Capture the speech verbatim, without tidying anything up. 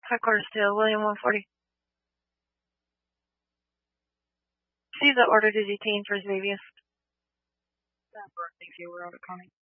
Headquarters to William one forty. See the order to detain for Xavius. Thank you. We're out of county.